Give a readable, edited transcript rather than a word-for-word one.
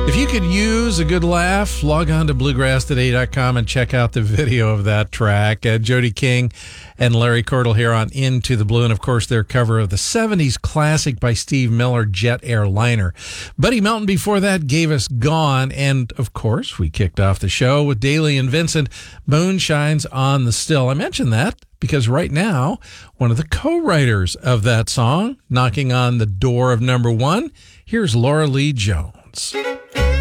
If you could use a good laugh, log on to bluegrasstoday.com and check out the video of that track. Jody King and Larry Cordell here on Into the Blue, and of course their cover of the 70s classic by Steve Miller, Jet Airliner. Buddy Melton before that gave us Gone, and of course we kicked off the show with Daly and Vincent, Moonshine's on the Still. I mentioned that because right now, one of the co-writers of that song, knocking on the door of number one, here's Laura Lee Jones.